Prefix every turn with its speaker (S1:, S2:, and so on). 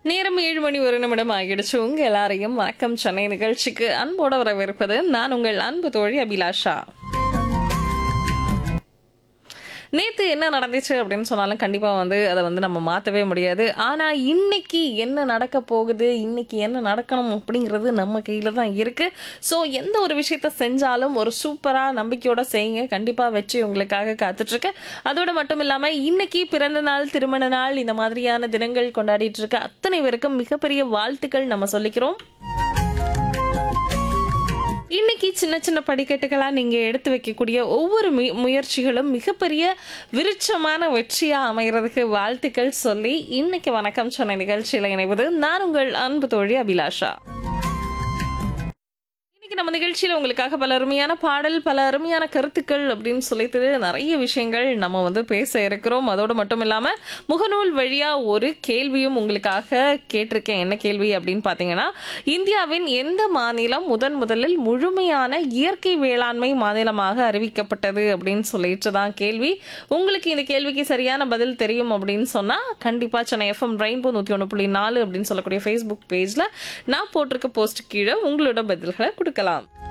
S1: நேரம் 7 மணி 1 நிமிடம் ஆகிடுச்சு. உங்க எல்லாரையும் வணக்கம் சென்னை நிகழ்ச்சிக்கு அன்போட வரவேற்பது நான் உங்கள் அன்பு தோழி அபிலாஷா. நேத்து என்ன நடந்துச்சு அப்படின்னு சொன்னாலும் கண்டிப்பா அத நம்ம மாத்தவே முடியாது. ஆனா இன்னைக்கு என்ன நடக்க போகுது, இன்னைக்கு என்ன நடக்கணும் அப்படிங்கிறது நம்ம கையில தான் இருக்கு. ஸோ எந்த ஒரு விஷயத்த செஞ்சாலும் ஒரு சூப்பரா நம்பிக்கையோட செய்யுங்க. கண்டிப்பா வெற்றி உங்களுக்காக காத்துட்டு இருக்கு. அதோட மட்டும் இல்லாம இன்னைக்கு பிறந்த நாள், திருமண நாள் இந்த மாதிரியான தினங்கள் கொண்டாடிட்டு இருக்க அத்தனை பேருக்கும் மிகப்பெரிய வாழ்த்துக்கள் நம்ம சொல்லிக்கிறோம். இன்னைக்கு சின்ன சின்ன படிக்கட்டுகளா நீங்க எடுத்து வைக்கக்கூடிய ஒவ்வொரு முயற்சிகளும் மிகப்பெரிய விருட்சமான வெற்றியா அமைகிறதுக்கு வாழ்த்துக்கள் சொல்லி இன்னைக்கு வணக்கம் சொன்ன நிகழ்ச்சியில இணைவது நான் உங்கள் அன்பு தோழி அபிலாஷா. நம்ம நிகழ்ச்சியில உங்களுக்காக பல அருமையான பாடல், பல அருமையான கருத்துக்கள் அப்படின்னு சொல்லிட்டு நிறைய விஷயங்கள் நம்ம பேச இருக்கிறோம். அதோடு மட்டும் இல்லாம முகநூல் வழியா ஒரு கேள்வியும் உங்களுக்காக கேட்டிருக்கேன். என்ன கேள்வி அப்படின்னு பாத்தீங்கன்னா, இந்தியாவின் எந்த மாநிலம் முதலில் முழுமையான இயற்கை வேளாண்மை மாநிலமாக அறிவிக்கப்பட்டது அப்படின்னு சொல்லிட்டு தான் கேள்வி. உங்களுக்கு இந்த கேள்விக்கு சரியான பதில் தெரியும் அப்படின்னு சொன்னா கண்டிப்பா சென்னை FM ரெயின்போ 101.4 அப்படின்னு சொல்லக்கூடிய Facebook பேஜ்ல நான் போட்டிருக்க போஸ்ட் கீழே உங்களோட பதில்களை கொடுக்கலாம்.